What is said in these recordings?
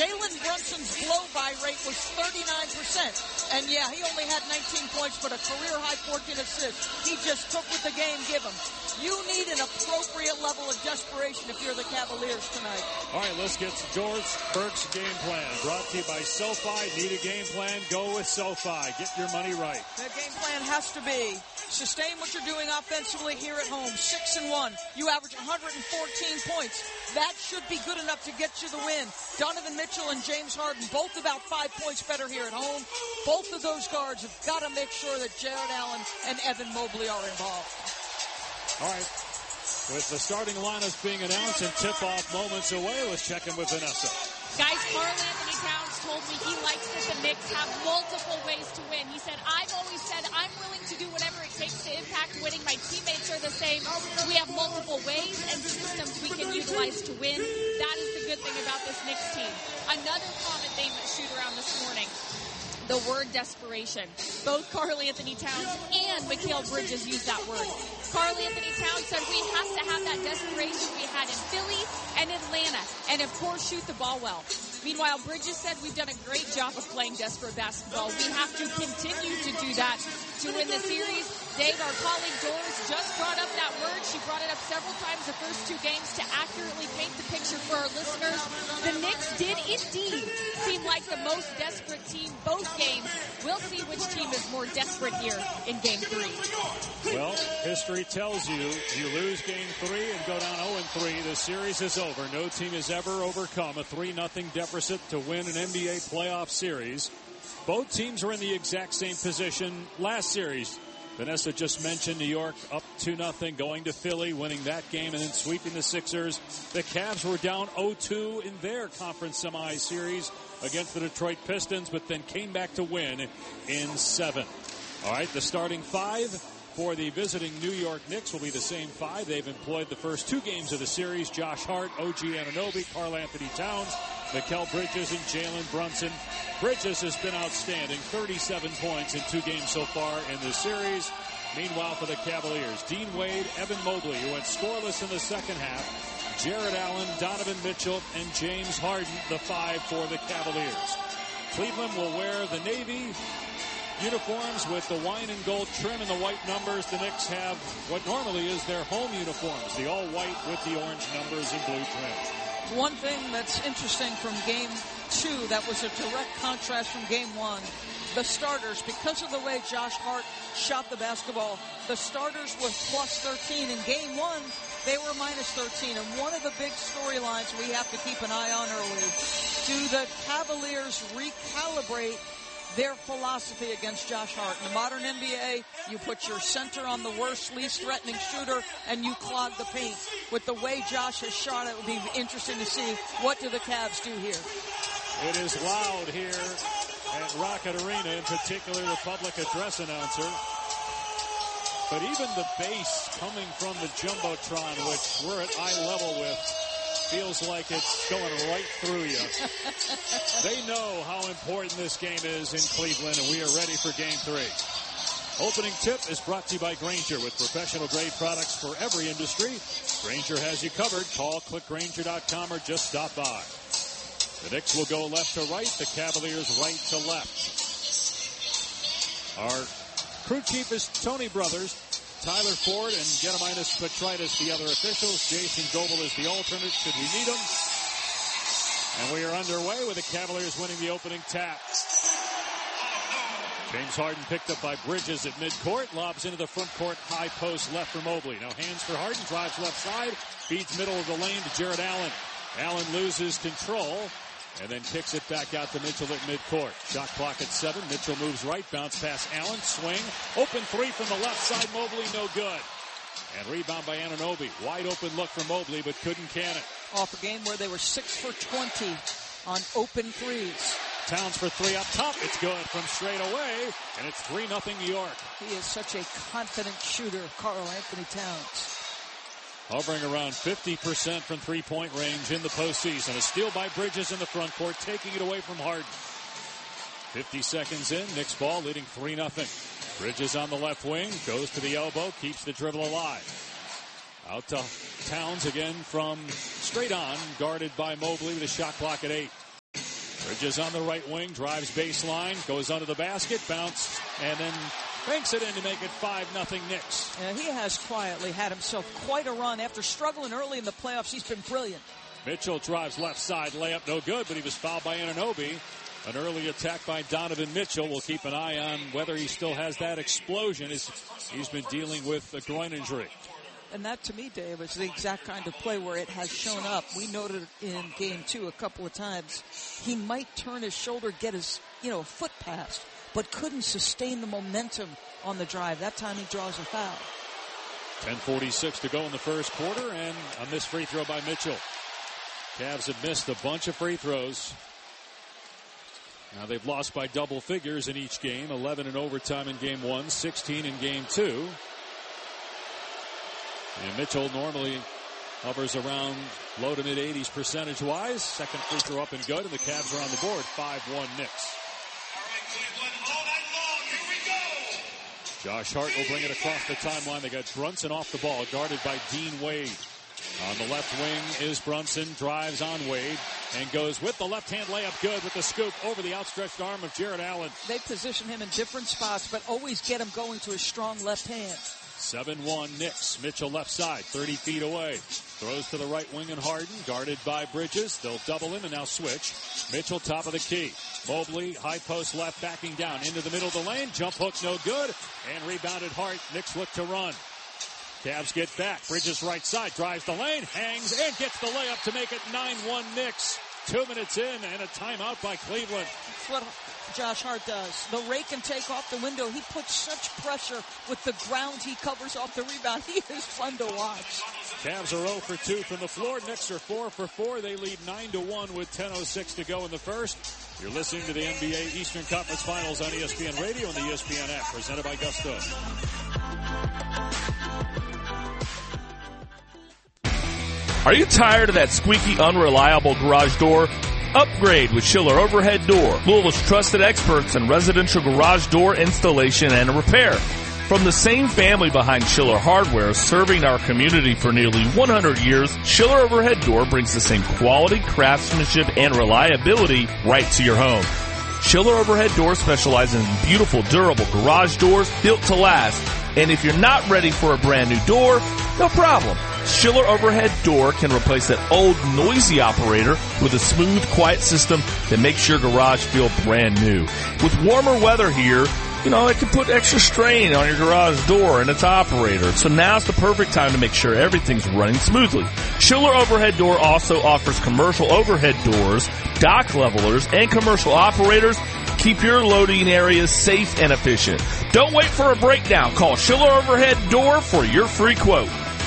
Jalen Brunson's blow-by rate was 39%. And, yeah, he only had 19 points, but a career-high 14 assists. He just took what the game gave him. You need an appropriate level of desperation if you're the Cavaliers tonight. All right, let's get George Burke's game plan. Brought to you by SoFi. Need a game plan? Go with SoFi. Get your money right. The game plan has to be sustain what you're doing offensively here at home. 6-1. You average 114 points. That should be good enough to get you the win. Donovan Mitchell and James Harden, both about 5 points better here at home. Both of those guards have got to make sure that Jared Allen and Evan Mobley are involved. All right. With the starting lineups being announced and tip-off moments away, let's check in with Vanessa. Guys, Karl Anthony Towns told me he likes that the Knicks have multiple ways to win. He said, I've always said I'm willing to do whatever it takes to impact winning. My teammates are the same. We have multiple ways and systems we can utilize to win. That is the good thing about this Knicks team. Another common theme that shoot around this morning, the word desperation. Both Karl Anthony Towns and Mikal Bridges use that word. Karl Anthony Towns said we have to have that desperation we had in Philly and Atlanta, and of course shoot the ball well. Meanwhile, Bridges said we've done a great job of playing desperate basketball. We have to continue to do that to win the series. Dave, our colleague Doris, just brought up that word. She brought it up several times the first two games to accurately paint the picture for our listeners. The Knicks did indeed seem like the most desperate team both games. We'll see which team is more desperate here in Game 3. Well, history tells you lose Game 3 and go down 0-3. The series is over. No team has ever overcome a 3-0 deficit to win an NBA playoff series. Both teams are in the exact same position last series. Vanessa just mentioned New York up 2-0, going to Philly, winning that game, and then sweeping the Sixers. The Cavs were down 0-2 in their conference semi-series against the Detroit Pistons, but then came back to win in 7. All right, the starting 5 for the visiting New York Knicks will be the same 5. They've employed the first 2 games of the series. Josh Hart, OG Anunoby, Karl Anthony Towns, Mikal Bridges, and Jalen Brunson. Bridges has been outstanding, 37 points in 2 games so far in this series. Meanwhile, for the Cavaliers, Dean Wade, Evan Mobley, who went scoreless in the second half, Jared Allen, Donovan Mitchell, and James Harden, the 5 for the Cavaliers. Cleveland will wear the navy uniforms with the wine and gold trim and the white numbers. The Knicks have what normally is their home uniforms, the all white with the orange numbers and blue trim. One thing that's interesting from Game 2 that was a direct contrast from Game 1, the starters, because of the way Josh Hart shot the basketball, the starters were plus 13. In Game 1, they were minus 13. And one of the big storylines we have to keep an eye on early, do the Cavaliers recalibrate their philosophy against Josh Hart? In the modern NBA, you put your center on the worst, least threatening shooter, and you clog the paint. With the way Josh has shot, it would be interesting to see what do the Cavs do here. It is loud here at Rocket Arena, in particular the public address announcer. But even the bass coming from the Jumbotron, which we're at eye level with, feels like it's going right through you. They know how important this game is in Cleveland, and we are ready for Game 3. Opening tip is brought to you by Grainger. With professional-grade products for every industry, Grainger has you covered. Call, clickgrainger.com, or just stop by. The Knicks will go left to right, the Cavaliers right to left. Our crew chief is Tony Brothers. Tyler Ford and Gediminas Petritis, the other officials. Jason Goebel is the alternate should we need him. And we are underway with the Cavaliers winning the opening tap. James Harden picked up by Bridges at midcourt. Lobs into the front court, high post left for Mobley. Now hands for Harden, drives left side, feeds middle of the lane to Jared Allen. Allen loses control and then kicks it back out to Mitchell at midcourt. Shot clock at 7. Mitchell moves right, bounce pass Allen, swing. Open 3 from the left side, Mobley, no good. And rebound by Anunoby. Wide open look for Mobley, but couldn't can it. Off a game where they were 6 for 20 on open threes. Towns for 3 up top. It's good from straight away, and it's 3-0 New York. He is such a confident shooter, Karl Anthony Towns. Hovering around 50% from three-point range in the postseason. A steal by Bridges in the front court, taking it away from Harden. 50 seconds in, Knicks ball leading 3-0. Bridges on the left wing, goes to the elbow, keeps the dribble alive. Out to Towns again from straight on, guarded by Mobley with a shot clock at 8. Bridges on the right wing, drives baseline, goes under the basket, bounce, and then banks it in to make it 5-0 Knicks. He has quietly had himself quite a run. After struggling early in the playoffs, he's been brilliant. Mitchell drives left side, layup no good, but he was fouled by Anunoby. An early attack by Donovan Mitchell. We'll keep an eye on whether he still has that explosion. He's been dealing with a groin injury. And that, to me, Dave, is the exact kind of play where it has shown up. We noted in Game 2 a couple of times. He might turn his shoulder, get his, foot past, but couldn't sustain the momentum on the drive. That time he draws a foul. 10:46 to go in the first quarter, and a missed free throw by Mitchell. Cavs have missed a bunch of free throws. Now they've lost by double figures in each game. 11 in overtime in Game 1, 16 in Game 2. And Mitchell normally hovers around low to mid-80s percentage-wise. Second free throw up and good, and the Cavs are on the board. 5-1 Knicks. Josh Hart will bring it across the timeline. They got Brunson off the ball, guarded by Dean Wade. On the left wing is Brunson, drives on Wade, and goes with the left-hand layup good with the scoop over the outstretched arm of Jarrett Allen. They position him in different spots, but always get him going to his strong left hand. 7-1 Knicks. Mitchell left side, 30 feet away. Throws to the right wing and Harden, guarded by Bridges. They'll double him and now switch. Mitchell top of the key. Mobley, high post left, backing down into the middle of the lane. Jump hook no good. And rebounded Hart. Knicks look to run. Cavs get back. Bridges right side, drives the lane, hangs, and gets the layup to make it 9-1 Knicks. 2 minutes in and a timeout by Cleveland. That's what Josh Hart does. The rake and take off the window. He puts such pressure with the ground he covers off the rebound. He is fun to watch. Cavs are 0 for 2 from the floor. Knicks are 4 for 4. They lead 9-1 with 10:06 to go in the first. You're listening to the NBA Eastern Conference Finals on ESPN Radio and the ESPN app, presented by Gusto. Are you tired of that squeaky, unreliable garage door? Upgrade with Schiller Overhead Door, Louisville's trusted experts in residential garage door installation and repair. From the same family behind Schiller Hardware, serving our community for nearly 100 years, Schiller Overhead Door brings the same quality, craftsmanship, and reliability right to your home. Schiller Overhead Door specializes in beautiful, durable garage doors built to last. And if you're not ready for a brand new door, no problem. Schiller Overhead Door can replace that old, noisy operator with a smooth, quiet system that makes your garage feel brand new. With warmer weather here, it can put extra strain on your garage door and its operator. So now's the perfect time to make sure everything's running smoothly. Schiller Overhead Door also offers commercial overhead doors, dock levelers, and commercial operators. Keep your loading areas safe and efficient. Don't wait for a breakdown. Call Schiller Overhead Door for your free quote.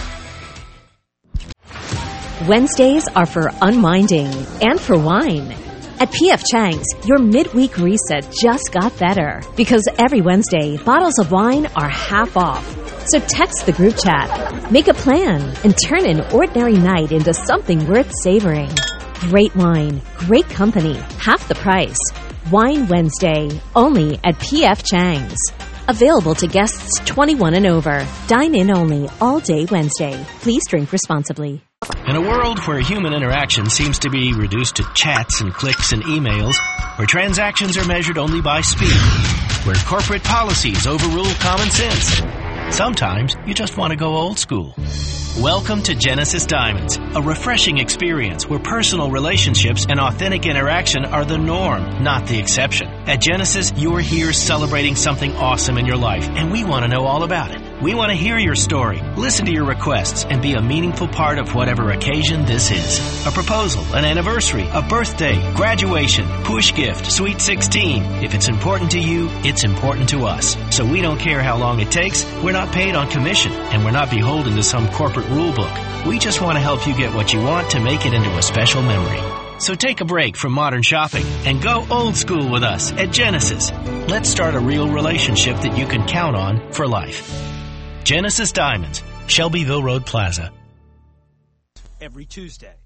Wednesdays are for unwinding and for wine. At P.F. Chang's, your midweek reset just got better because every Wednesday, bottles of wine are half off. So text the group chat, make a plan, and turn an ordinary night into something worth savoring. Great wine, great company, half the price. Wine Wednesday, only at P.F. Chang's. Available to guests 21 and over. Dine in only all day Wednesday. Please drink responsibly. In a world where human interaction seems to be reduced to chats and clicks and emails, where transactions are measured only by speed, where corporate policies overrule common sense, sometimes you just want to go old school. Welcome to Genesis Diamonds, a refreshing experience where personal relationships and authentic interaction are the norm, not the exception. At Genesis, you're here celebrating something awesome in your life, and we want to know all about it. We want to hear your story, listen to your requests, and be a meaningful part of whatever occasion this is. A proposal, an anniversary, a birthday, graduation, push gift, sweet 16. If it's important to you, it's important to us. So we don't care how long it takes. We're not paid on commission, and we're not beholden to some corporate rule book. We just want to help you get what you want to make it into a special memory. So take a break from modern shopping and go old school with us at Genesis. Let's start a real relationship that you can count on for life. Genesis Diamonds, Shelbyville Road Plaza. Every Tuesday.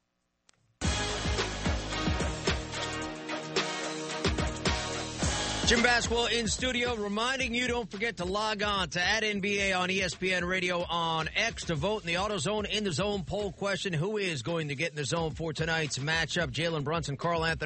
Jim Basketball in studio, reminding you, don't forget to log on to @NBA on ESPN Radio on X to vote in the AutoZone In the Zone poll question. Who is going to get in the zone for tonight's matchup? Jalen Brunson, Karl Anthony